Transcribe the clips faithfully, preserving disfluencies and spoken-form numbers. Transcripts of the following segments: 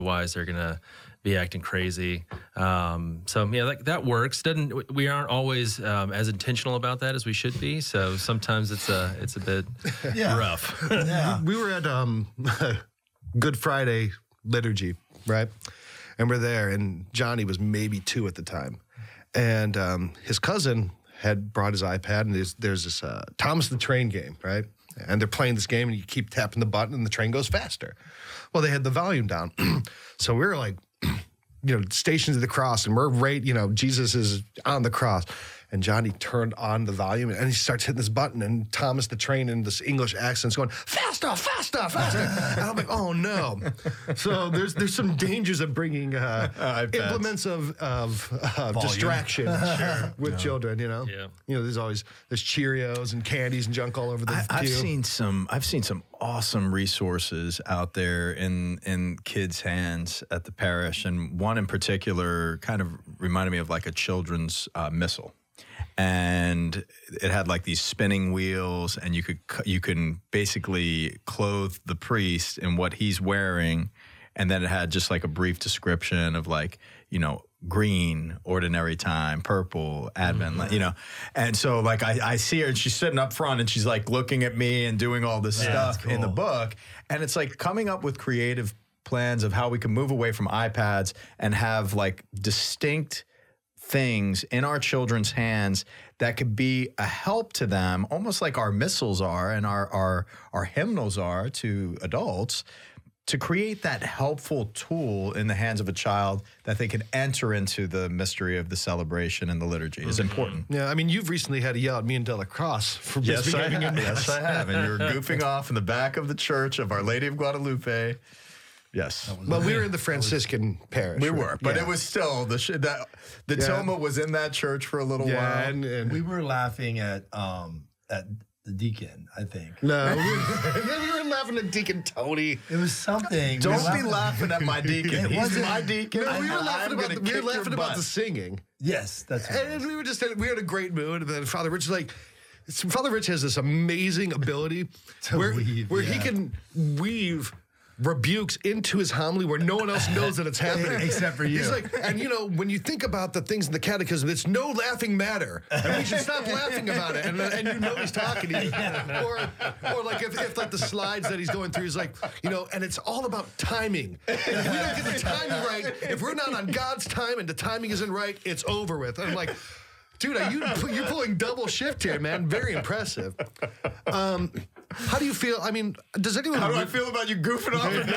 Otherwise, they're gonna be acting crazy. Um, so yeah, that, that works. Doesn't we aren't always um, as intentional about that as we should be. So sometimes it's a it's a bit Yeah. rough. Yeah. We were at um, Good Friday liturgy, right? And we're there, and Johnny was maybe two at the time, and um, his cousin had brought his iPad, and there's there's this uh, Thomas the Train game, right? And they're playing this game, and you keep tapping the button, and the train goes faster. Well, they had the volume down, so we were like, you know, Stations of the Cross, and we're right, you know, Jesus is on the cross. And Johnny turned on the volume, and he starts hitting this button, and Thomas the Train in this English accent's going, faster, faster, faster. And I'm like, oh, no. So there's there's some dangers of bringing uh, Uh, implements of, of uh, distraction with children, you know? Yeah. You know, there's always, there's Cheerios and candies and junk all over the I, I've pew. seen some. I've seen some awesome resources out there in in kids' hands at the parish, and one in particular kind of reminded me of like a children's uh, missile, and it had like these spinning wheels, and you could c- you can basically clothe the priest in what he's wearing, and then it had just like a brief description of like, you know, green, ordinary time, purple, Advent, mm-hmm. you know. And so like I, I see her, and she's sitting up front, and she's like looking at me and doing all this Yeah, stuff cool. in the book. And it's like coming up with creative plans of how we can move away from iPads and have like distinct things in our children's hands that could be a help to them, almost like our missiles are and our our our hymnals are to adults, to create that helpful tool in the hands of a child that they can enter into the mystery of the celebration and the liturgy is important. Yeah, I mean, you've recently had to yell at me and Dela Cross for Yes, I misbehaving have. in Yes, I have. And you're goofing off in the back of the church of Our Lady of Guadalupe. Yes. Well, we were in the Franciscan parish. We right? were, but Yeah. it was still the sh- that the Yeah. Toma was in that church for a little Yeah, while. and, and We were laughing at um at the deacon, I think. no, we were, we were laughing at Deacon Tony. It was something. We Don't were be laughing at my deacon. It He's wasn't- my deacon. No, we were and laughing I'm about gonna the, we were kick your laughing about butt. the singing, Yes, that's what it and was. we were just we were in a great mood. And then Father Rich is like, Father Rich has this amazing ability To where weave, where he yeah. can weave rebukes into his homily where no one else knows that it's happening Except for you. He's like, and you know, when you think about the things in the catechism, it's no laughing matter, and we should stop laughing about it. And, and you know he's talking to you, or or like if, if like the slides that he's going through, he's like, you know, and it's all about timing. And if we don't get the timing right, if we're not on God's time and the timing isn't right, it's over with. And I'm like, dude, are you you're pulling double shift here, man. Very impressive. Um, how do you feel? I mean, does anyone? How do I feel about you goofing off in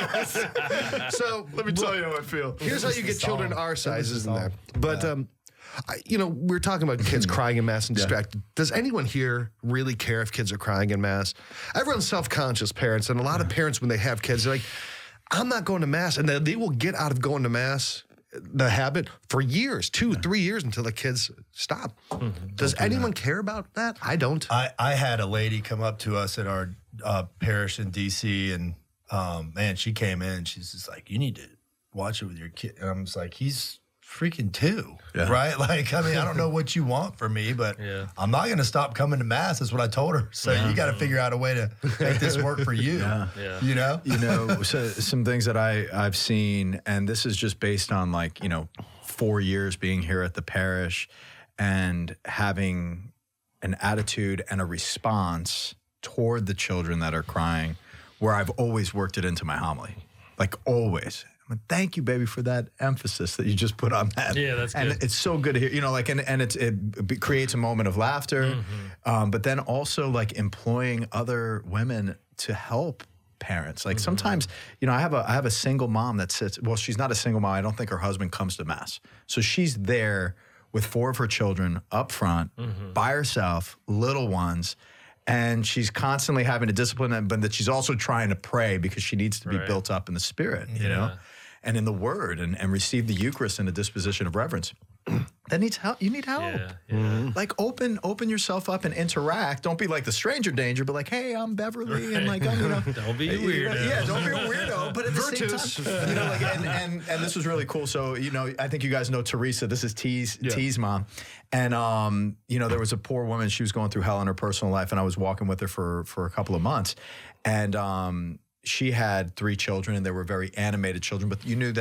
this? So Let me tell you how I feel. here's how you get children song. our That sizes was in the there. song. But um, I, you know, we're talking about kids crying in mass and distracted. Does anyone here really care if kids are crying in mass? Everyone's self-conscious, parents, and a lot of parents when they have kids, they're like, "I'm not going to mass," and they, they will get out of going to mass the habit for years, two, three years until the kids stop. Does anyone care about that? I don't. I, I had a lady come up to us at our uh, parish in D C, and um, man, she came in. She's just like, "You need to watch it with your kid." And I'm just like, "He's freaking two, Yeah. right?" Like, I mean, I don't know what you want from me, but Yeah. I'm not going to stop coming to mass. That's what I told her. So you got to figure out a way to make this work for you. Yeah. Yeah. You know? You know, so some things that I, I've seen, and this is just based on like, you know, four years being here at the parish and having an attitude and a response toward the children that are crying, where I've always worked it into my homily, like always. I mean, thank you, baby, for that emphasis that you just put on that. Yeah, that's and good. it's so good to hear, you know, like, and, and it's, it b- creates a moment of laughter, Mm-hmm. um, but then also like employing other women to help parents. Like sometimes, you know, I have a I have a single mom that sits, well, she's not a single mom. I don't think her husband comes to mass. So she's there with four of her children up front by herself, little ones, and she's constantly having to discipline them, but that she's also trying to pray because she needs to be Right. built up in the spirit, you know, and in the word, and, and receive the Eucharist in a disposition of reverence. That needs help. You need help. Yeah, yeah. Like open, open yourself up and interact. Don't be like the stranger danger, but like, hey, I'm Beverly, and like, I'm, you know, Don't be a you know, weirdo. Yeah, don't be a weirdo. But at the Virtus. same time, you know, like, and, and and this was really cool. So, you know, I think you guys know Teresa. This is T's T's mom, and um, you know, there was a poor woman. She was going through hell in her personal life, and I was walking with her for for a couple of months, and um, she had three children, and they were very animated children. But you knew that.